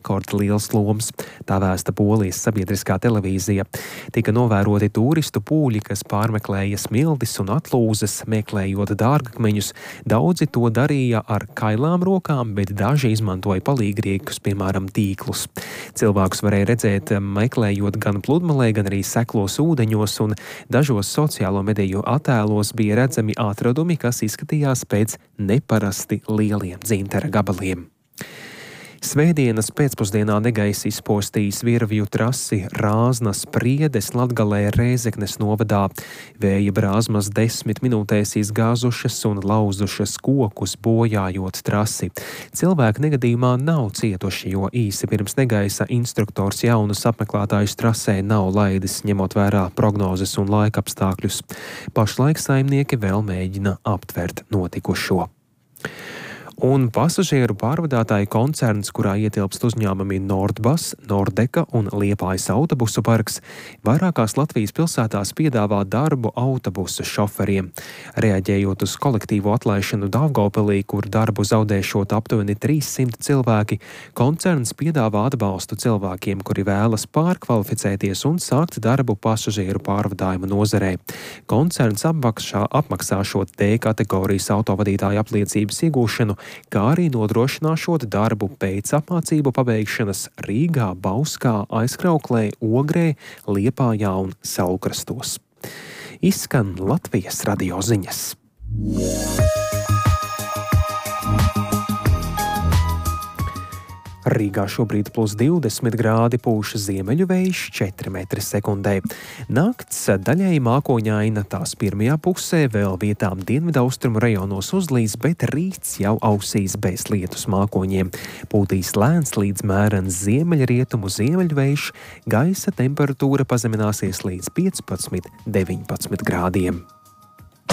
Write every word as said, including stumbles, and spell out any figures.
rekordliels loms. Tā vēsta Polijas sabiedriskā televīzija. Tika novēroti turistu pūļi, kas pārmeklēja smiltis un atlūzas, meklējot dārgakmeņus. Daudzi to darīja ar kailām rokām, bet daži izmantoja palīgriekus, piemēram, tīklus. Cilvēkus varēja redzēt, meklējot gan pludmalē, gan arī seklos ūdeņos, un dažos sociālo mediju attēlos bija redzami atradumi, kas izskatījās pēc neparasti lieliem dzintara gabaliem. Svētdienas pēcpusdienā negaiss izpostījis Virvju trasi Rāznas Priedes Latgalē Rēzeknes novadā. Vēja brāzmas desmit minūtēs izgāzušas un lauzušas kokus, bojājot trasi. Cilvēki negadījumā nav cietuši, jo īsi pirms negaisa instruktors jaunus apmeklētājus trasē nav laidis, ņemot vērā prognozes un laikapstākļus. Pašlaik saimnieki vēl mēģina aptvert notikušo. Un pasažieru pārvadātāju koncerns, kurā ietilpst uzņēmumi Nordbus, Nordeka un Liepājas autobusu parks, vairākās Latvijas pilsētās piedāvā darbu autobusu šoferiem. Reaģējot uz kolektīvo atlaišanu Daugavpilī, kur darbu zaudēšot aptuveni trīssimt cilvēki, koncerns piedāvā atbalstu cilvēkiem, kuri vēlas pārkvalificēties un sākt darbu pasažieru pārvadājumu nozarē. Koncerns apmaksā, apmaksāšot D kategorijas autovadītāju apliecības iegūšanu, kā arī nodrošināšot darbu pēc apmācību pabeigšanas Rīgā, Bauskā, Aizkrauklē, Ogrē, Liepājā un Saulkrastos. Izskan Latvijas radio ziņas. Rīgā šobrīd plus divdesmit grādi, pūš ziemeļu vējš četri metri sekundē. Nakts daļēji mākoņaina, tās pirmajā pusē vēl vietām dienvidaustrumu rajonos uzlīs, bet rīts jau ausīs bez lietus mākoņiem. Pūtīs lēns līdz mērens ziemeļrietumu ziemeļu vējš, gaisa temperatūra pazemināsies līdz piecpadsmit deviņpadsmit grādiem.